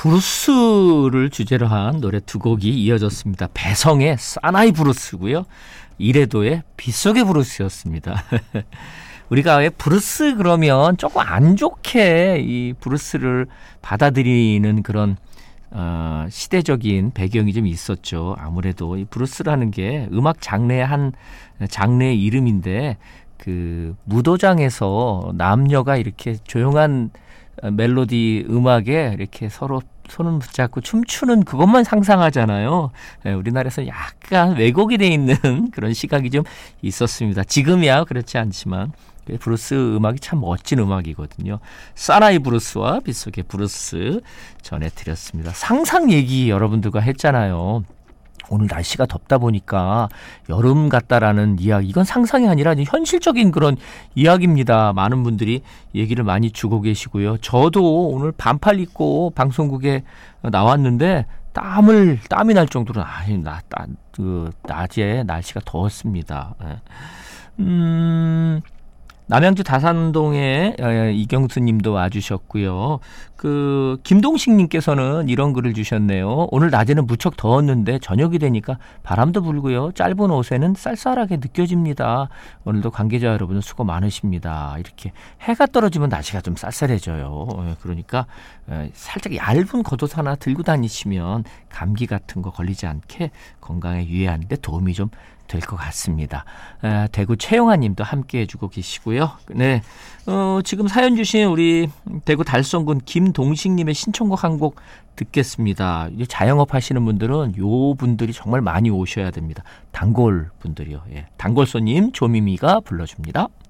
브루스를 주제로 한 노래 두 곡이 이어졌습니다. 배성의 사나이 브루스고요. 이래도의 빗속의 브루스였습니다. 우리가 왜 브루스 그러면 조금 안 좋게 이 브루스를 받아들이는 그런 시대적인 배경이 좀 있었죠. 아무래도 이 브루스라는 게 음악 장르의 한 장르의 이름인데 그 무도장에서 남녀가 이렇게 조용한 멜로디 음악에 이렇게 서로 손을 붙잡고 춤추는 그것만 상상하잖아요. 우리나라에서 약간 왜곡이 돼 있는 그런 시각이 좀 있었습니다. 지금이야 그렇지 않지만 브루스 음악이 참 멋진 음악이거든요. 사나이 브루스와 빗속의 브루스 전해드렸습니다. 상상 얘기 여러분들과 했잖아요. 오늘 날씨가 덥다 보니까 여름 같다라는 이야기, 이건 상상이 아니라 현실적인 그런 이야기입니다. 많은 분들이 얘기를 많이 주고 계시고요. 저도 오늘 반팔 입고 방송국에 나왔는데 땀이 날 정도로 낮에 날씨가 더웠습니다. 남양주 다산동에 이경수 님도 와주셨고요. 그 김동식 님께서는 이런 글을 주셨네요. 오늘 낮에는 무척 더웠는데 저녁이 되니까 바람도 불고요. 짧은 옷에는 쌀쌀하게 느껴집니다. 오늘도 관계자 여러분 수고 많으십니다. 이렇게 해가 떨어지면 날씨가 좀 쌀쌀해져요. 그러니까 살짝 얇은 겉옷 하나 들고 다니시면 감기 같은 거 걸리지 않게 건강에 유의하는 데 도움이 좀 될 것 같습니다. 대구 최영아 님도 함께 해주고 계시고요. 네, 지금 사연 주신 우리 대구 달성군 김동식 님의 신청곡 한 곡 듣겠습니다. 이제 자영업 하시는 분들은 요 분들이 정말 많이 오셔야 됩니다. 단골 분들이요. 단골손님 조미미가 불러줍니다.